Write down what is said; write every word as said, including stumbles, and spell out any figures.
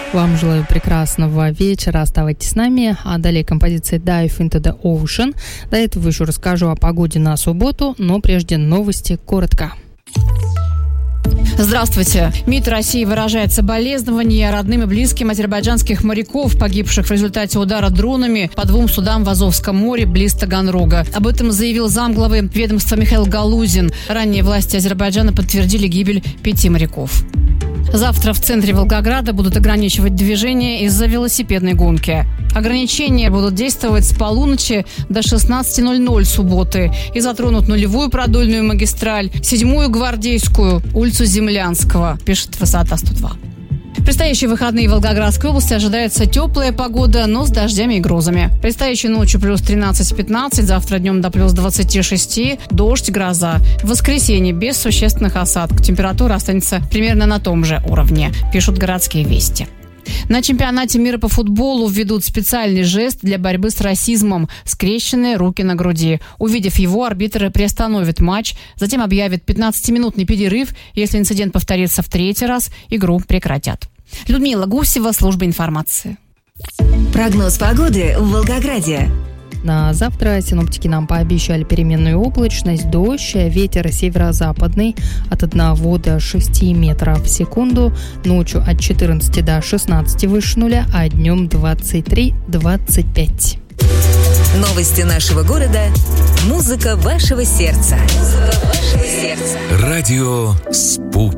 Вам желаю прекрасного вечера. Оставайтесь с нами. А далее композиция Dive into the Ocean. До этого еще расскажу о погоде на субботу, но прежде новости коротко. Здравствуйте. МИД России выражает соболезнования родным и близким азербайджанских моряков, погибших в результате удара дронами по двум судам в Азовском море близ Таганрога. Об этом заявил замглавы ведомства Михаил Галузин. Ранее власти Азербайджана подтвердили гибель пяти моряков. Завтра в центре Волгограда будут ограничивать движение из-за велосипедной гонки. Ограничения будут действовать с полуночи до шестнадцати ноль-ноль субботы и затронут нулевую продольную магистраль, седьмую гвардейскую, улицу Землянского, пишет Высота сто два. В предстоящие выходные в Волгоградской области ожидается теплая погода, но с дождями и грозами. Предстоящей ночью плюс тринадцать-пятнадцать, завтра днем до плюс двадцать шесть, дождь, гроза. В воскресенье без существенных осадков. Температура останется примерно на том же уровне, пишут городские вести. На чемпионате мира по футболу введут специальный жест для борьбы с расизмом – скрещенные руки на груди. Увидев его, арбитры приостановят матч, затем объявят пятнадцатиминутный перерыв. Если инцидент повторится в третий раз, игру прекратят. Людмила Гусева, служба информации. Прогноз погоды в Волгограде. На завтра синоптики нам пообещали переменную облачность, дождь, ветер северо-западный от одного до шести метров в секунду, ночью от четырнадцати до шестнадцати выше нуля, а днем двадцать три - двадцать пять. Новости нашего города. Музыка вашего сердца. Музыка вашего сердца. Радио «Спутник».